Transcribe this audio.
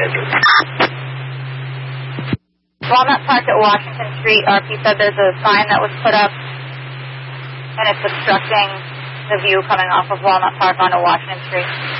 Andrew. Walnut Park at Washington Street, RP said there's a sign that was put up, and it's obstructing the view coming off of Walnut Park onto Washington Street.